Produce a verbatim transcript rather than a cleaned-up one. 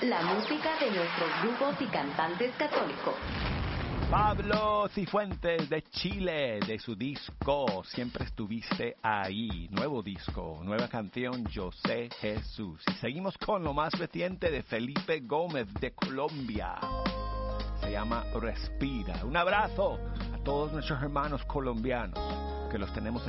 La música de nuestros grupos y cantantes católicos. Pablo Cifuentes de Chile, de su disco Siempre Estuviste Ahí. Nuevo disco, nueva canción, Yo Sé Jesús. Y seguimos con lo más reciente de Felipe Gómez de Colombia. Se llama Respira. Un abrazo a todos nuestros hermanos colombianos que los tenemos